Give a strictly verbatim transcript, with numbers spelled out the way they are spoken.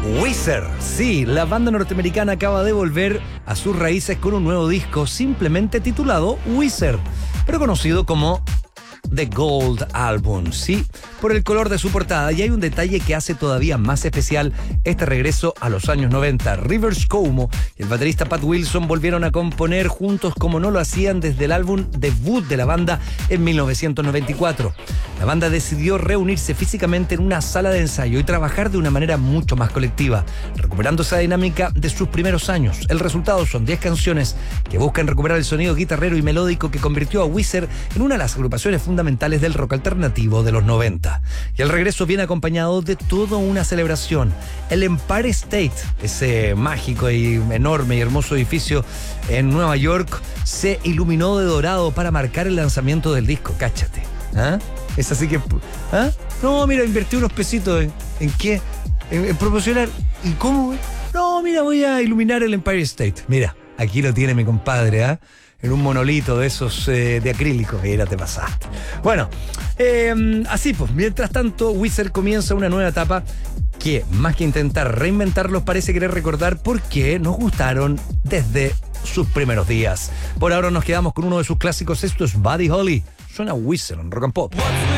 Weezer, sí, la banda norteamericana acaba de volver a sus raíces con un nuevo disco simplemente titulado Weezer, pero conocido como The Gold Album, sí, por el color de su portada. Y hay un detalle que hace todavía más especial este regreso a los años noventa. Rivers Cuomo y el baterista Pat Wilson volvieron a componer juntos como no lo hacían desde el álbum debut de la banda en mil novecientos noventa y cuatro. La banda decidió reunirse físicamente en una sala de ensayo y trabajar de una manera mucho más colectiva, recuperando esa dinámica de sus primeros años. El resultado son diez canciones que buscan recuperar el sonido guitarrero y melódico que convirtió a Weezer en una de las agrupaciones fundamentales del rock alternativo de los noventa. Y el regreso viene acompañado de toda una celebración. El Empire State, ese mágico y enorme y hermoso edificio en Nueva York, se iluminó de dorado para marcar el lanzamiento del disco. Cáchate. ¿Ah? Es así que... ¿Ah? No, mira, invertí unos pesitos. ¿En, en qué? En, en promocionar. ¿Y cómo? No, mira, voy a iluminar el Empire State. Mira, aquí lo tiene mi compadre, ¿ah? ¿eh? En un monolito de esos eh, de acrílico. Mira, te pasaste. Bueno, eh, así pues, mientras tanto, Weezer comienza una nueva etapa que, más que intentar reinventarlos, parece querer recordar por qué nos gustaron desde sus primeros días. Por ahora nos quedamos con uno de sus clásicos. Esto es Buddy Holly. Suena Weezer en Rock and Pop.